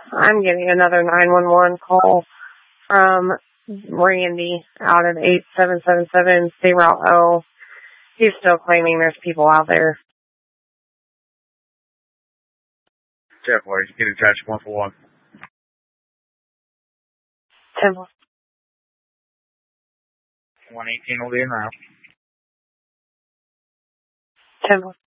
I'm getting another 911 call from Randy out of 8777 State Route O. He's still claiming there's people out there. Definitely. Get in touch 141. 10. 118 will be in route. 10.